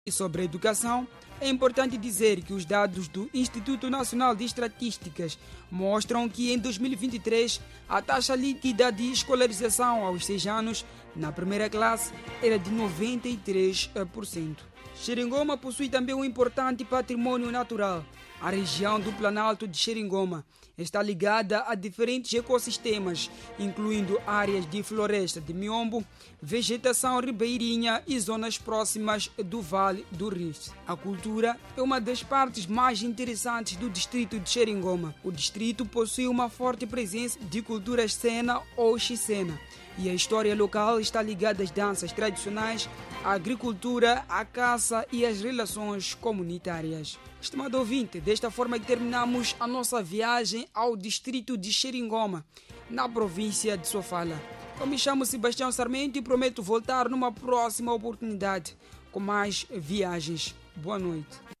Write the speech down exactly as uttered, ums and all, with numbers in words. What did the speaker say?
E sobre a educação, é importante dizer que os dados do Instituto Nacional de Estatísticas mostram que em dois mil e vinte e três a taxa líquida de escolarização aos seis anos na primeira classe era de noventa e três por cento. Xeringoma possui também um importante patrimônio natural. A região do Planalto de Xeringoma está ligada a diferentes ecossistemas, incluindo áreas de floresta de miombo, vegetação ribeirinha e zonas próximas do Vale do Rift. A cultura é uma das partes mais interessantes do distrito de Xeringoma. O distrito possui uma forte presença de cultura cena ou xicena, e a história local está ligada às danças tradicionais, à agricultura, à caça e às relações comunitárias. Estimado ouvinte, desta forma que terminamos a nossa viagem ao distrito de Xeringoma, na província de Sofala. Eu me chamo Sebastião Sarmento e prometo voltar numa próxima oportunidade com mais viagens. Boa noite.